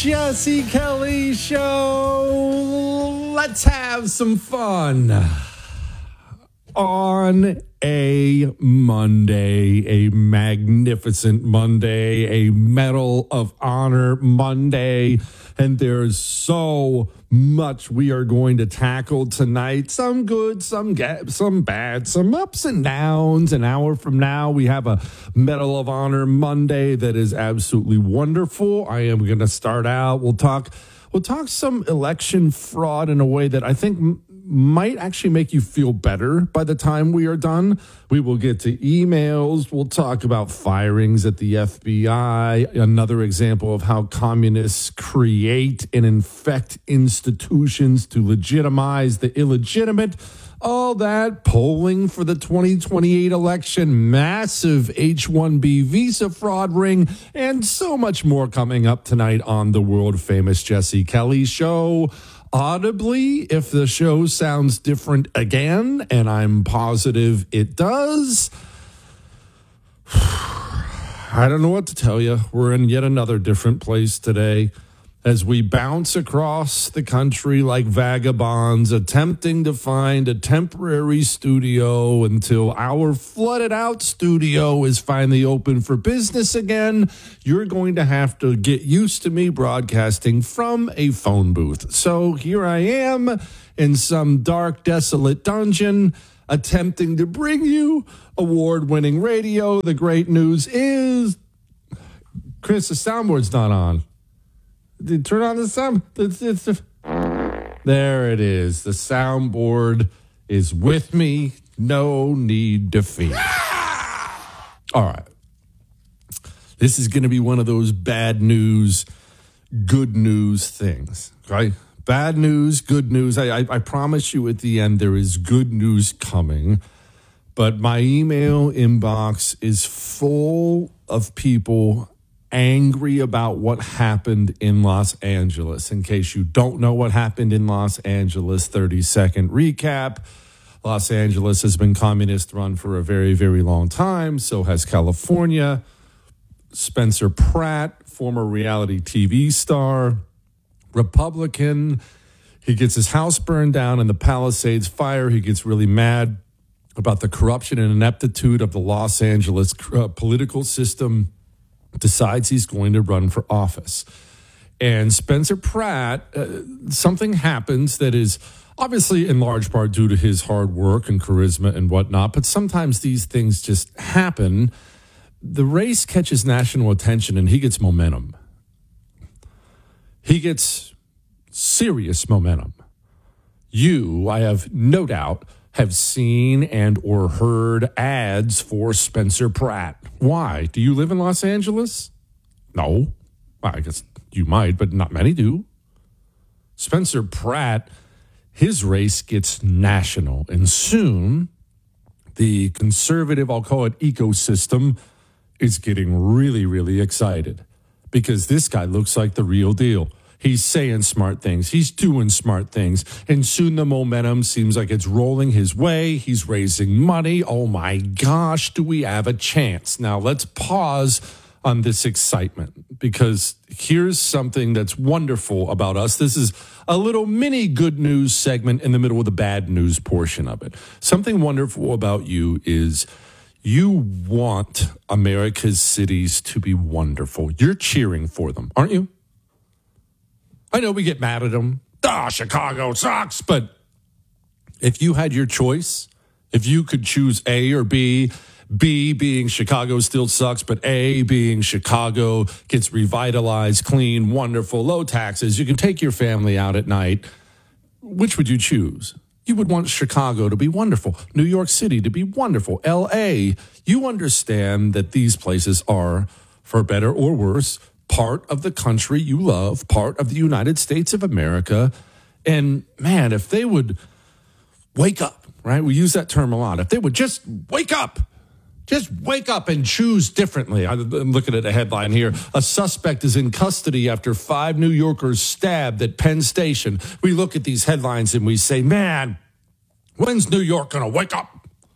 Jesse Kelly Show. Let's have some fun on a Monday, a magnificent Monday, a Medal of Honor Monday. And there's so much we are going to tackle tonight. Some good, some bad, some ups and downs. An hour from now, we have a Medal of Honor Monday that is absolutely wonderful. I am going to start out. We'll talk some election fraud in a way that I think might actually make you feel better by the time we are done. We will get to emails. We'll talk about firings at the FBI, another example of how communists create and infect institutions to legitimize the illegitimate. All that, polling for the 2028 election, massive H-1B visa fraud ring, and so much more coming up tonight on the world-famous Jesse Kelly Show. Audibly, if the show sounds different again, and I'm positive it does, I don't know what to tell you. We're in yet another different place today as we bounce across the country like vagabonds, attempting to find a temporary studio until our flooded out studio is finally open for business again. You're going to have to get used to me broadcasting from a phone booth. So here I am in some dark, desolate dungeon, attempting to bring you award-winning radio. The great news is, Chris, the soundboard's not on. Turn on the sound. There it is. The soundboard is with me. No need to fear. All right. This is going to be one of those bad news, good news things, right? Bad news, good news. I promise you at the end there is good news coming. But my email inbox is full of people angry about what happened in Los Angeles. In case you don't know what happened in Los Angeles, 30-second recap. Los Angeles has been communist run for a very, very long time. So has California. Spencer Pratt, former reality TV star, Republican. He gets his house burned down in the Palisades fire. He gets really mad about the corruption and ineptitude of the Los Angeles political system. Decides he's going to run for office. And Spencer Pratt, something happens that is obviously in large part due to his hard work and charisma and whatnot, but sometimes these things just happen. The race catches national attention and he gets momentum. He gets serious momentum. You, I have no doubt, have seen and or heard ads for Spencer Pratt. Why? Do you live in Los Angeles? No. Well, I guess you might, but not many do. Spencer Pratt, his race gets national. And soon, the conservative, I'll call it ecosystem, is getting really, really excited. Because this guy looks like the real deal. He's saying smart things. He's doing smart things. And soon the momentum seems like it's rolling his way. He's raising money. Oh my gosh, do we have a chance? Now let's pause on this excitement because here's something that's wonderful about us. This is a little mini good news segment in the middle of the bad news portion of it. Something wonderful about you is you want America's cities to be wonderful. You're cheering for them, aren't you? I know we get mad at them. Chicago sucks. But if you had your choice, if you could choose A or B, B being Chicago still sucks, but A being Chicago gets revitalized, clean, wonderful, low taxes, you can take your family out at night, which would you choose? You would want Chicago to be wonderful, New York City to be wonderful, L.A. You understand that these places are, for better or worse, part of the country you love, part of the United States of America. And man, if they would wake up, right? We use that term a lot. If they would just wake up and choose differently. I'm looking at a headline here. A suspect is in custody after 5 New Yorkers stabbed at Penn Station. We look at these headlines and we say, man, when's New York going to wake up?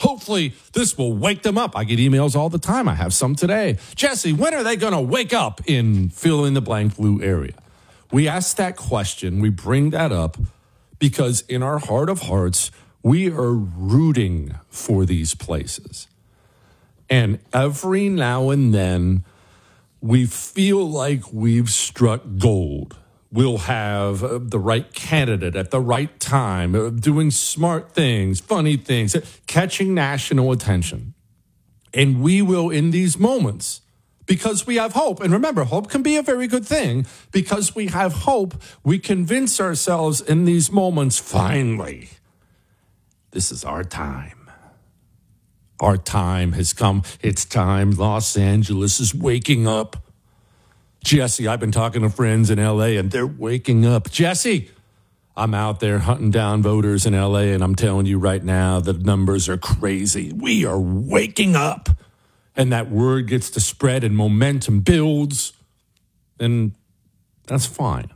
Hopefully, this will wake them up. I get emails all the time. I have some today. Jesse, when are they going to wake up in fill in the blank blue area? We ask that question. We bring that up because in our heart of hearts, we are rooting for these places. And every now and then, we feel like we've struck gold. We'll have the right candidate at the right time, doing smart things, funny things, catching national attention. And we will, in these moments, because we have hope, and remember, hope can be a very good thing. Because we have hope, we convince ourselves in these moments, finally, this is our time. Our time has come. It's time. Los Angeles is waking up. Jesse, I've been talking to friends in L.A., and they're waking up. Jesse, I'm out there hunting down voters in L.A., and I'm telling you right now, the numbers are crazy. We are waking up. And that word gets to spread and momentum builds, and that's fine.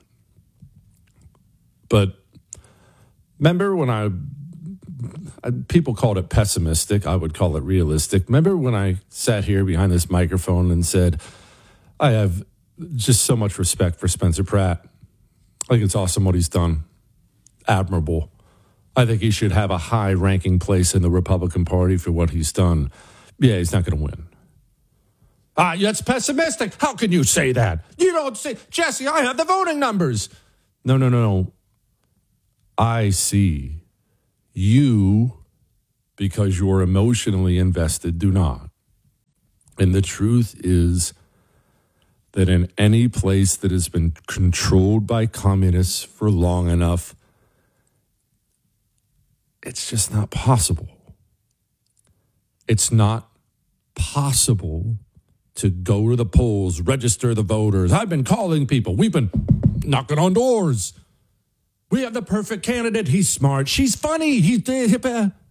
But remember when people called it pessimistic, I would call it realistic. Remember when I sat here behind this microphone and said, I have just so much respect for Spencer Pratt. I think it's awesome what he's done. Admirable. I think he should have a high-ranking place in the Republican Party for what he's done. Yeah, he's not going to win. That's pessimistic. How can you say that? You don't say, Jesse, I have the voting numbers. No. I see. You, because you're emotionally invested, do not. And the truth is that in any place that has been controlled by communists for long enough, it's just not possible. It's not possible to go to the polls, register the voters. I've been calling people. We've been knocking on doors. We have the perfect candidate. He's smart. She's funny. He's hip.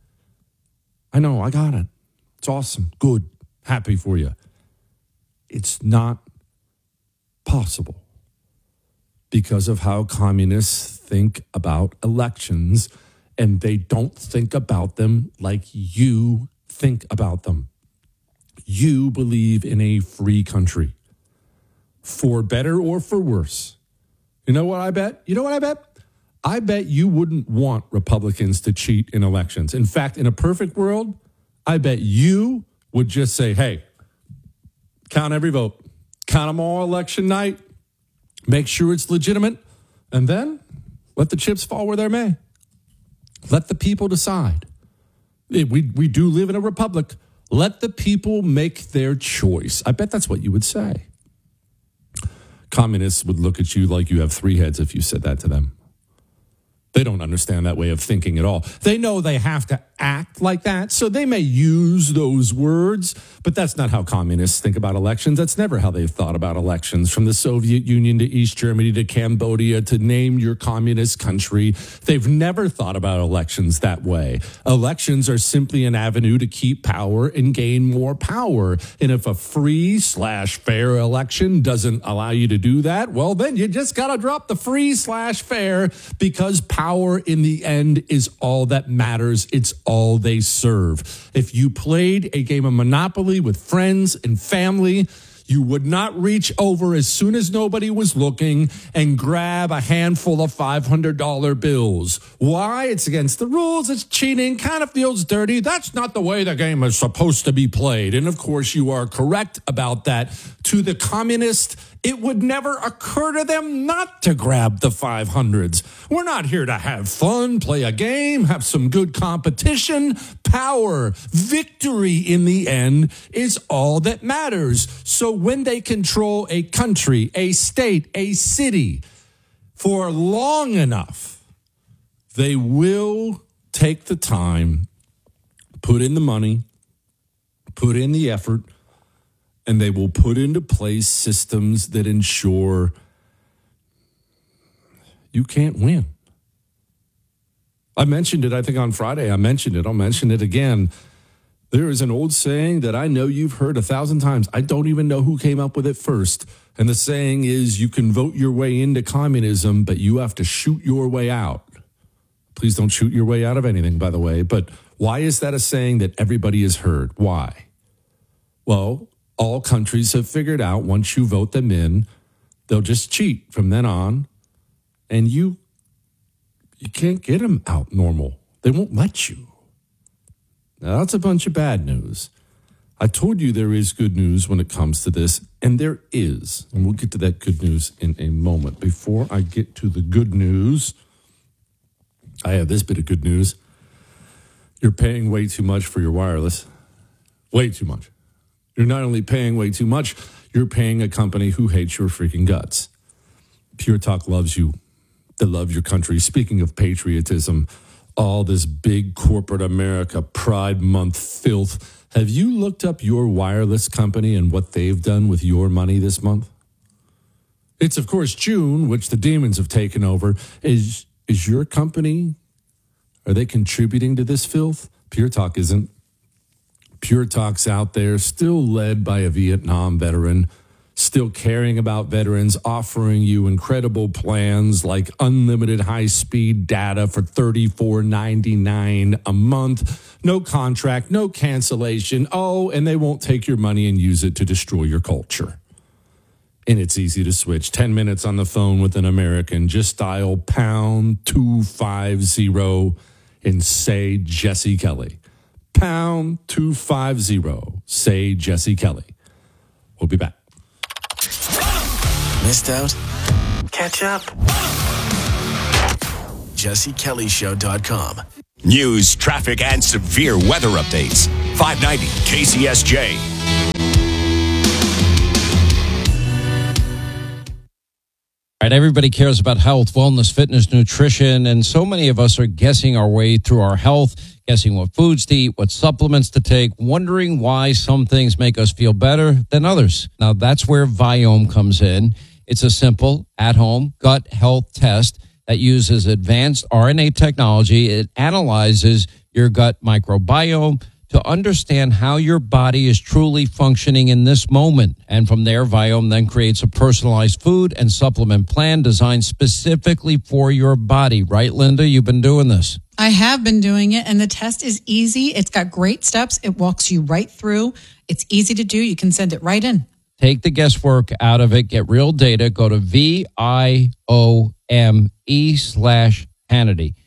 I know. I got it. It's awesome. Good. Happy for you. It's not possible because of how communists think about elections, and they don't think about them like you think about them. You believe in a free country, for better or for worse. You know what I bet? I bet you wouldn't want Republicans to cheat in elections. In fact, in a perfect world, I bet you would just say, hey, count every vote. Count them all election night. Make sure it's legitimate. And then let the chips fall where they may. Let the people decide. We do live in a republic. Let the people make their choice. I bet that's what you would say. Communists would look at you like you have three heads if you said that to them. They don't understand that way of thinking at all. They know they have to act like that, so they may use those words, but that's not how communists think about elections. That's never how they've thought about elections. From the Soviet Union to East Germany to Cambodia to name your communist country, they've never thought about elections that way. Elections are simply an avenue to keep power and gain more power. And if a free/fair election doesn't allow you to do that, well, then you just got to drop the free/fair, because power in the end is all that matters. It's all they serve. If you played a game of Monopoly with friends and family, you would not reach over as soon as nobody was looking and grab a handful of $500 bills. Why? It's against the rules. It's cheating. Kind of feels dirty. That's not the way the game is supposed to be played. And of course, you are correct about that. To the communist, it would never occur to them not to grab the 500s. We're not here to have fun, play a game, have some good competition. Power, victory in the end is all that matters. So when they control a country, a state, a city for long enough, they will take the time, put in the money, put in the effort, and they will put into place systems that ensure you can't win. I mentioned it, I think on Friday. I'll mention it again. There is an old saying that I know you've heard 1,000 times. I don't even know who came up with it first. And the saying is, you can vote your way into communism, but you have to shoot your way out. Please don't shoot your way out of anything, by the way. But Why is that a saying that everybody has heard? Why? Well, all countries have figured out once you vote them in, they'll just cheat from then on, and you can't get them out normal. They won't let you. Now, that's a bunch of bad news. I told you there is good news when it comes to this, and there is. And we'll get to that good news in a moment. Before I get to the good news, I have this bit of good news. You're paying way too much for your wireless. Way too much. You're not only paying way too much, you're paying a company who hates your freaking guts. Pure Talk loves you. They love your country. Speaking of patriotism, all this big corporate America Pride Month filth. Have you looked up your wireless company and what they've done with your money this month? It's, of course, June, which the demons have taken over. Is your company, are they contributing to this filth? Pure Talk isn't. Pure Talk's out there, still led by a Vietnam veteran, still caring about veterans, offering you incredible plans like unlimited high-speed data for $34.99 a month, no contract, no cancellation. Oh, and they won't take your money and use it to destroy your culture. And it's easy to switch. 10 minutes on the phone with an American. Just dial pound 250 and say Jesse Kelly. Pound 250, say Jesse Kelly. We'll be back. Missed out? Catch up. JesseKellyShow.com. News, traffic, and severe weather updates. 590 KCSJ. All right, everybody cares about health, wellness, fitness, nutrition, and so many of us are guessing our way through our health, guessing what foods to eat, what supplements to take, wondering why some things make us feel better than others. Now, that's where Viome comes in. It's a simple, at-home gut health test that uses advanced RNA technology. It analyzes your gut microbiome to understand how your body is truly functioning in this moment. And from there, Viome then creates a personalized food and supplement plan designed specifically for your body. Right, Linda? You've been doing this. I have been doing it, and the test is easy. It's got great steps. It walks you right through. It's easy to do. You can send it right in. Take the guesswork out of it. Get real data. Go to VIOME/Hannity.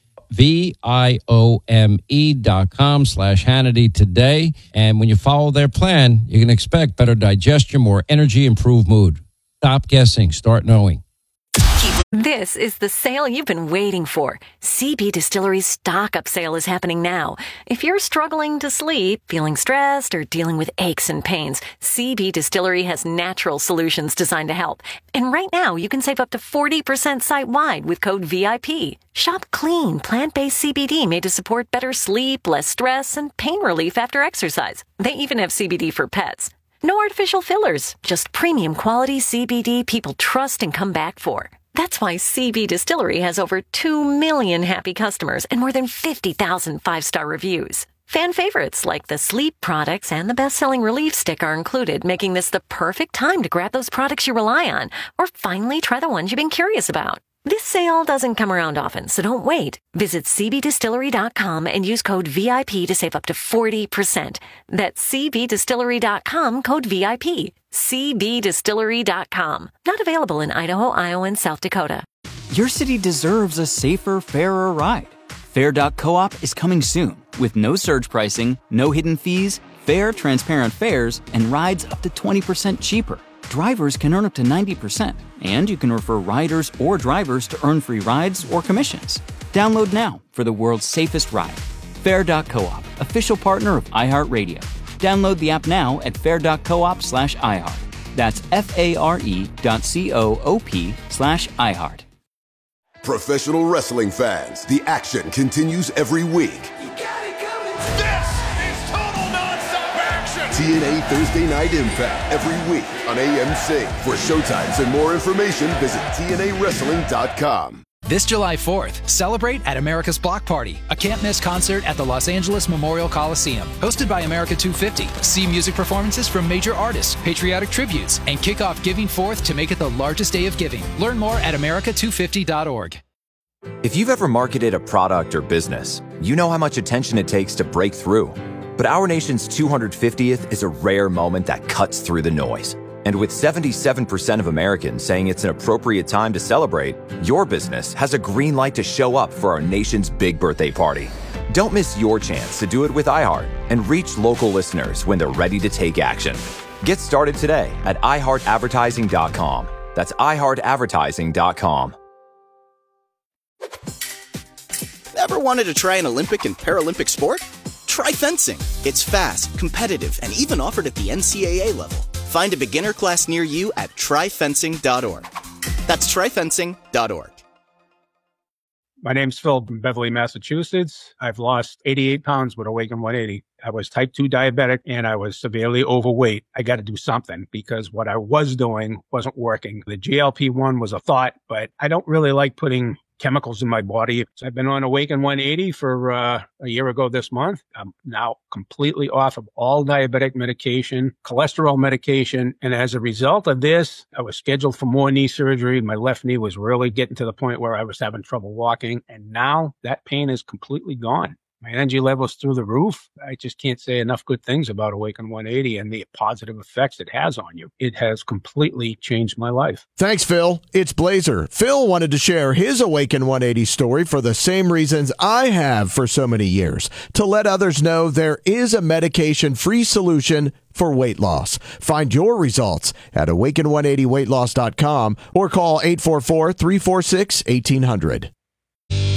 VIOME.com/Hannity today. And when you follow their plan, you can expect better digestion, more energy, improved mood. Stop guessing. Start knowing. This is the sale you've been waiting for. CB Distillery's stock-up sale is happening now. If you're struggling to sleep, feeling stressed, or dealing with aches and pains, CB Distillery has natural solutions designed to help. And right now, you can save up to 40% site-wide with code VIP. Shop clean, plant-based CBD made to support better sleep, less stress, and pain relief after exercise. They even have CBD for pets. No artificial fillers, just premium quality CBD people trust and come back for. That's why CB Distillery has over 2 million happy customers and more than 50,000 five-star reviews. Fan favorites like the sleep products and the best-selling relief stick are included, making this the perfect time to grab those products you rely on or finally try the ones you've been curious about. This sale doesn't come around often, so don't wait. Visit cbdistillery.com and use code VIP to save up to 40%. That's cbdistillery.com, code VIP. cbdistillery.com. Not available in Idaho, Iowa, and South Dakota. Your city deserves a safer, fairer ride. Fair.coop is coming soon with no surge pricing, no hidden fees, fair, transparent fares, and rides up to 20% cheaper. Drivers can earn up to 90%, and you can refer riders or drivers to earn free rides or commissions. Download now for the world's safest ride. Fair.coop, official partner of iHeartRadio. Download the app now at fair.coop/iHeart. That's FARE.coop/iHeart. Professional wrestling fans, the action continues every week. This is total nonstop action. TNA Thursday Night Impact every week on AMC. For showtimes and more information, visit TNAWrestling.com. This July 4th, celebrate at America's Block Party, a can't-miss concert at the Los Angeles Memorial Coliseum. Hosted by America 250, see music performances from major artists, patriotic tributes, and kick off Giving Forth to make it the largest day of giving. Learn more at America250.org. If you've ever marketed a product or business, you know how much attention it takes to break through. But our nation's 250th is a rare moment that cuts through the noise. And with 77% of Americans saying it's an appropriate time to celebrate, your business has a green light to show up for our nation's big birthday party. Don't miss your chance to do it with iHeart and reach local listeners when they're ready to take action. Get started today at iHeartAdvertising.com. That's iHeartAdvertising.com. Ever wanted to try an Olympic and Paralympic sport? Try fencing. It's fast, competitive, and even offered at the NCAA level. Find a beginner class near you at tryfencing.org. That's tryfencing.org. My name's Phil from Beverly, Massachusetts. I've lost 88 pounds with Awaken 180. I was type 2 diabetic and I was severely overweight. I got to do something because what I was doing wasn't working. The GLP-1 was a thought, but I don't really like putting chemicals in my body. So I've been on Awaken 180 for a year ago this month. I'm now completely off of all diabetic medication, cholesterol medication. And as a result of this, I was scheduled for more knee surgery. My left knee was really getting to the point where I was having trouble walking. And now that pain is completely gone. My energy level's through the roof. I just can't say enough good things about Awaken 180 and the positive effects it has on you. It has completely changed my life. Thanks, Phil. It's Blazer. Phil wanted to share his Awaken 180 story for the same reasons I have for so many years, to let others know there is a medication-free solution for weight loss. Find your results at awaken180weightloss.com or call 844-346-1800.